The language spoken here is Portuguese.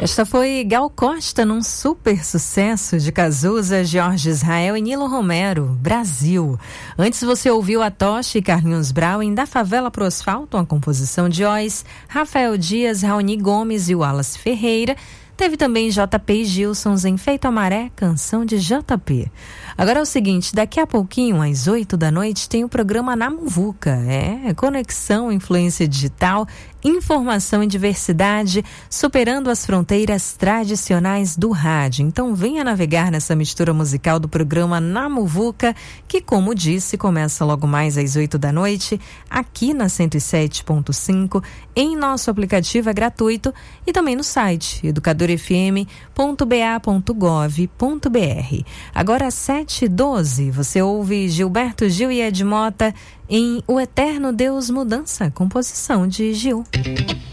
Esta foi Gal Costa num super sucesso de Cazuza, Jorge Israel e Nilo Romero, Brasil. Antes você ouviu a Tocha e Carlinhos Brau em Da Favela pro Asfalto, uma composição de Oz, Rafael Dias, Raoni Gomes e Wallace Ferreira. Teve também JP e Gilsons em Feito a Maré, canção de JP. Agora é o seguinte, daqui a pouquinho, às 8 da noite, tem o programa Na Muvuca. Conexão, influência digital, informação e diversidade, superando as fronteiras tradicionais do rádio. Então venha navegar nessa mistura musical do programa Na Muvuca, que, como disse, começa logo mais às 8 da noite, aqui na 107.5, em nosso aplicativo é gratuito e também no site educadorfm.ba.gov.br. Agora às 7h12, você ouve Gilberto Gil e Ed Mota em O Eterno Deus Mudança, composição de Gil.